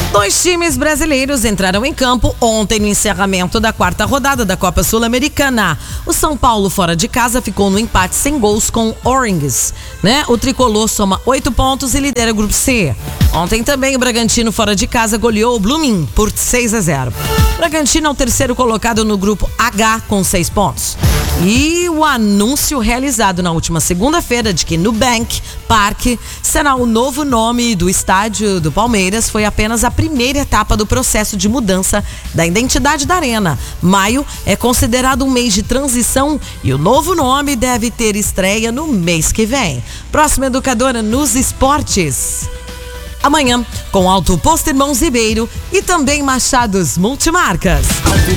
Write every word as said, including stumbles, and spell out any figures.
Dois times brasileiros entraram em campo ontem no encerramento da quarta rodada da Copa Sul-Americana. O São Paulo, fora de casa, ficou no empate sem gols com o Oranges, né? O tricolor soma oito pontos e lidera o grupo C. Ontem também o Bragantino, fora de casa, goleou o Blooming por seis a zero. O Bragantino é o terceiro colocado no grupo H com seis pontos. E o anúncio realizado na última segunda-feira de que Nubank Park será o novo nome do estádio do Palmeiras foi apenas a primeira etapa do processo de mudança da identidade da arena. Maio é considerado um mês de transição e o novo nome deve ter estreia no mês que vem. Próxima educadora nos esportes. Amanhã, com Auto Posto Irmãos Ribeiro e também Machados Multimarcas.